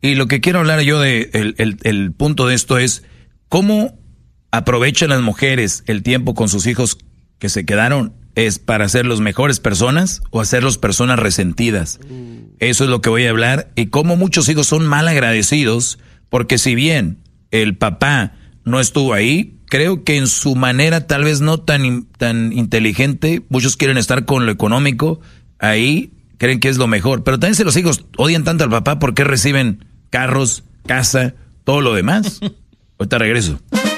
Y lo que quiero hablar yo de el punto de esto es cómo aprovechan las mujeres el tiempo con sus hijos que se quedaron. ¿Es para hacerlos mejores personas o hacerlos personas resentidas? Eso es lo que voy a hablar. Y cómo muchos hijos son mal agradecidos, porque si bien el papá no estuvo ahí, creo que en su manera tal vez no tan inteligente, muchos quieren estar con lo económico, ahí creen que es lo mejor. Pero también si los hijos odian tanto al papá, ¿por qué reciben carros, casa, todo lo demás? Ahorita regreso.